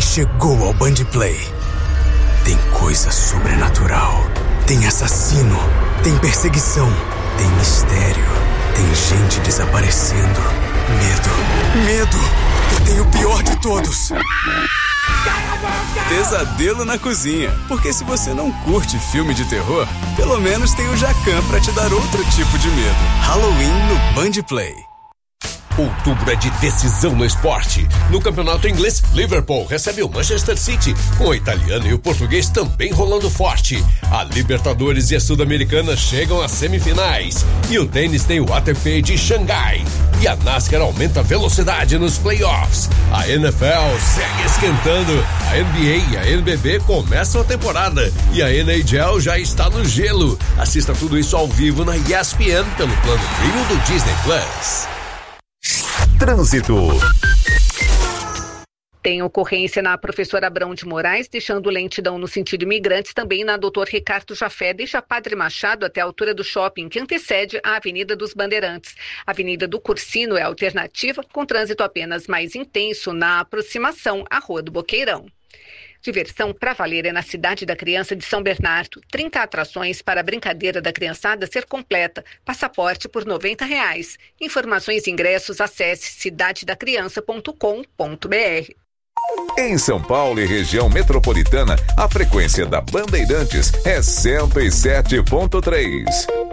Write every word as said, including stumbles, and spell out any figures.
chegou ao Band Play. Tem coisa sobrenatural, tem assassino, tem perseguição, tem mistério, tem gente desaparecendo, medo, medo e tem o pior de todos. Pesadelo na cozinha, porque se você não curte filme de terror, pelo menos tem o Jacan pra te dar outro tipo de medo. Halloween no Band Play. Outubro é de decisão no esporte. No campeonato inglês, Liverpool recebe o Manchester City, com o italiano e o português também rolando forte. A Libertadores e a Sul-Americana chegam às semifinais. E o tênis tem o A T P de Xangai. E a NASCAR aumenta a velocidade nos playoffs. A N F L segue esquentando. A N B A e a N B B começam a temporada. E a N H L já está no gelo. Assista tudo isso ao vivo na E S P N pelo plano premium do Disney Plus. Trânsito. Tem ocorrência na Professora Abrão de Moraes, deixando lentidão no sentido imigrantes, também na Doutor Ricardo Jafé, deixa Padre Machado até a altura do shopping, que antecede a Avenida dos Bandeirantes. A Avenida do Cursino é alternativa, com trânsito apenas mais intenso na aproximação à Rua do Boqueirão. Diversão pra valer é na Cidade da Criança de São Bernardo. trinta atrações para a brincadeira da criançada ser completa. Passaporte por noventa reais. Informações e ingressos, acesse cidade da criança ponto com ponto b r. Em São Paulo e região metropolitana, a frequência da Bandeirantes é cento e sete ponto três.